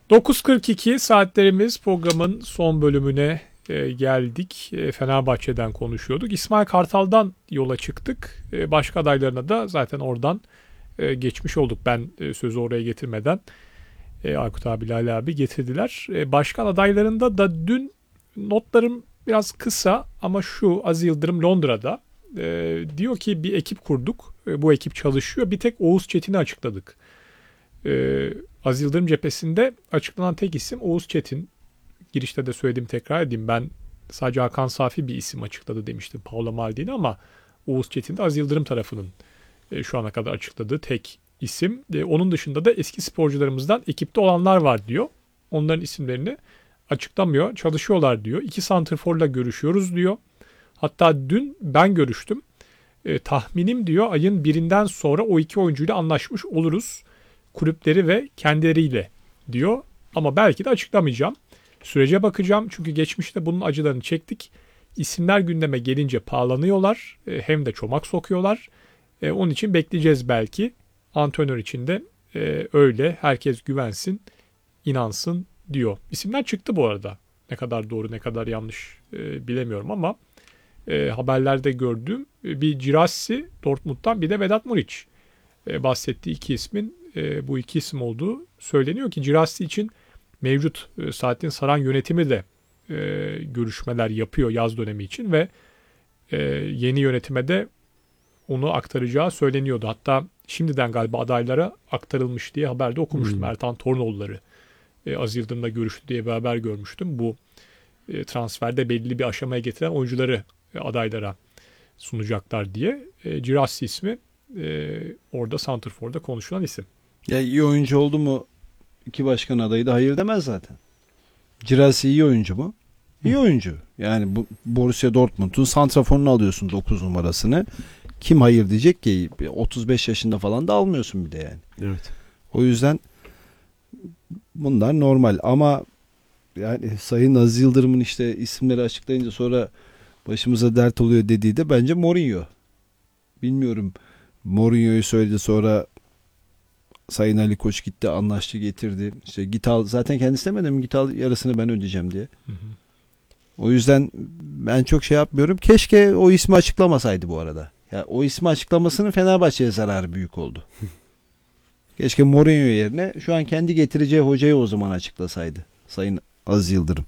9.42 saatlerimiz, programın son bölümüne geldik. Fenerbahçe'den konuşuyorduk. İsmail Kartal'dan yola çıktık. Başka adaylarına da zaten oradan geçmiş olduk. Ben sözü oraya getirmeden Aykut abi, Lale abi getirdiler. Başkan adaylarında da dün notlarım biraz kısa ama şu: Aziz Yıldırım Londra'da diyor ki bir ekip kurduk. Bu ekip çalışıyor. Bir tek Oğuz Çetin'i açıkladık. Aziz Yıldırım cephesinde açıklanan tek isim Oğuz Çetin. Girişte de söyledim, tekrar edeyim. Ben sadece Hakan Safi bir isim açıkladı demiştim, Paolo Maldini, ama Oğuz Çetin de Aziz Yıldırım tarafının şu ana kadar açıkladığı tek isim. Onun dışında da eski sporcularımızdan ekipte olanlar var diyor. Onların isimlerini açıklamıyor. Çalışıyorlar diyor. 2 santrforla görüşüyoruz diyor. Hatta dün ben görüştüm. Tahminim diyor ayın birinden sonra o 2 oyuncuyla anlaşmış oluruz. Kulüpleri ve kendileriyle diyor. Ama belki de açıklamayacağım. Sürece bakacağım çünkü geçmişte bunun acılarını çektik. İsimler gündeme gelince pahalanıyorlar. Hem de çomak sokuyorlar. Onun için bekleyeceğiz belki. Antrenör için de öyle. Herkes güvensin, inansın diyor. İsimler çıktı bu arada. Ne kadar doğru, ne kadar yanlış bilemiyorum ama haberlerde gördüğüm bir Girassi Dortmund'dan, bir de Vedat Muriç. Bahsettiği 2 ismin bu 2 isim olduğu söyleniyor ki Girassi için mevcut Saadettin Saran yönetimi de görüşmeler yapıyor yaz dönemi için ve yeni yönetime de onu aktaracağı söyleniyordu. Hatta şimdiden galiba adaylara aktarılmış diye haberde okumuştum. Ertan Tornoğulları Aziz Yıldırım'la görüştü diye bir haber görmüştüm. Bu transferde belli bir aşamaya getiren oyuncuları adaylara sunacaklar diye. Girassi ismi orada Santrfor'da konuşulan isim. Ya iyi oyuncu oldu mu iki başkan adayı da hayır demez zaten. Girassi iyi oyuncu mu? İyi oyuncu. Yani bu Borussia Dortmund'un santraforunu alıyorsun 9 numarasını. Kim hayır diyecek ki? 35 yaşında falan da almıyorsun bir de yani. Evet. O yüzden bunlar normal ama yani Sayın Aziz Yıldırım'ın işte isimleri açıklayınca sonra başımıza dert oluyor dediği de bence Mourinho. Bilmiyorum. Mourinho'yu söyledi, sonra Sayın Ali Koç gitti, anlaştı, getirdi. İşte git al, zaten kendisi demedi mi git al, yarısını ben ödeyeceğim diye. Hı hı. O yüzden ben çok şey yapmıyorum. Keşke o ismi açıklamasaydı bu arada. Ya o ismi açıklamasının Fenerbahçe'ye zararı büyük oldu. Keşke Mourinho yerine şu an kendi getireceği hocayı o zaman açıklasaydı Sayın Aziz Yıldırım.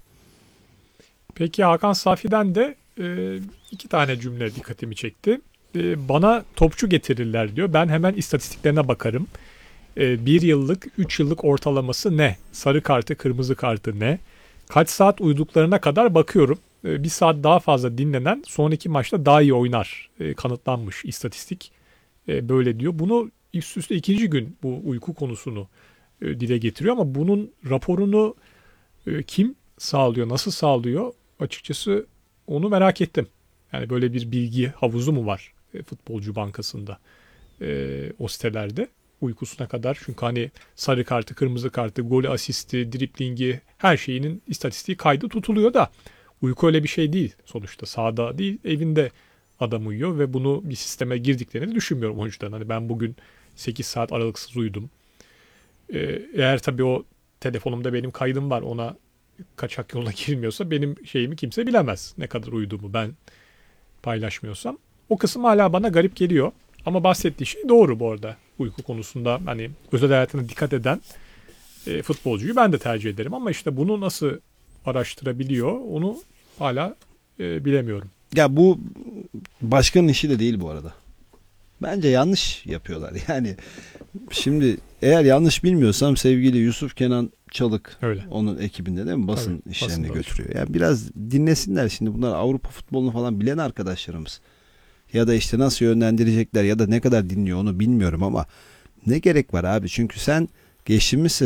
Peki Hakan Safi'den de 2 tane cümle dikkatimi çekti. Bana topçu getirirler diyor. Ben hemen istatistiklerine bakarım. 1 yıllık, 3 yıllık ortalaması ne? Sarı kartı, kırmızı kartı ne? Kaç saat uyuduklarına kadar bakıyorum. 1 saat daha fazla dinlenen sonraki maçta daha iyi oynar. Kanıtlanmış istatistik. Böyle diyor. Bunu üst üste 2. gün bu uyku konusunu dile getiriyor ama bunun raporunu kim sağlıyor, nasıl sağlıyor? Açıkçası onu merak ettim. Yani böyle bir bilgi havuzu mu var futbolcu bankasında, o sitelerde? Uykusuna kadar. Çünkü hani sarı kartı, kırmızı kartı, golü, asisti, driblingi, her şeyinin istatistiği kaydı tutuluyor da uyku öyle bir şey değil sonuçta. Sahada değil, evinde adam uyuyor ve bunu bir sisteme girdiklerini düşünmüyorum oyuncuların. Hani ben bugün 8 saat aralıksız uyudum. Eğer tabii o telefonumda benim kaydım var, ona kaçak yolla girmiyorsa benim şeyimi kimse bilemez. Ne kadar uyuduğumu ben paylaşmıyorsam. O kısım hala bana garip geliyor. Ama bahsettiği şey doğru bu arada. Uyku konusunda hani özel hayatına dikkat eden futbolcuyu ben de tercih ederim. Ama işte bunu nasıl araştırabiliyor onu hala bilemiyorum. Ya bu başkanın işi de değil bu arada. Bence yanlış yapıyorlar. Yani şimdi eğer yanlış bilmiyorsam sevgili Yusuf Kenan Çalık Öyle. onun ekibinde değil mi? Basın Tabii, işlerini basında götürüyor. Yani biraz dinlesinler şimdi, bunlar Avrupa futbolunu falan bilen arkadaşlarımız. Ya da işte nasıl yönlendirecekler ya da ne kadar dinliyor onu bilmiyorum ama ne gerek var abi? Çünkü sen geçtiğimiz